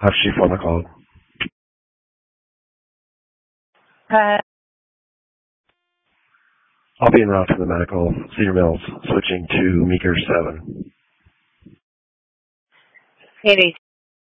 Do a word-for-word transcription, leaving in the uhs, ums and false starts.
How's she on the call? Uh, I'll be en route to the medical. Cedar Mills, switching to Meeker seven. it is